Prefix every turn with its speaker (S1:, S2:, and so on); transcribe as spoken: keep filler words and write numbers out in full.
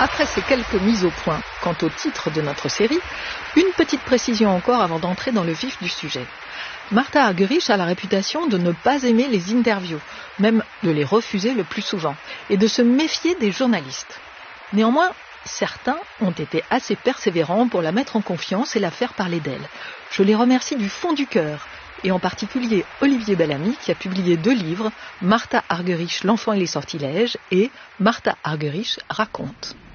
S1: Après ces quelques mises au point quant au titre de notre série, une petite précision encore avant d'entrer dans le vif du sujet. Martha Argerich a la réputation de ne pas aimer les interviews, même de les refuser le plus souvent, et de se méfier des journalistes. Néanmoins, certains ont été assez persévérants pour la mettre en confiance et la faire parler d'elle. Je les remercie du fond du cœur, et en particulier Olivier Bellamy qui a publié deux livres, Martha Argerich, L'enfant et les sortilèges et Martha Argerich raconte.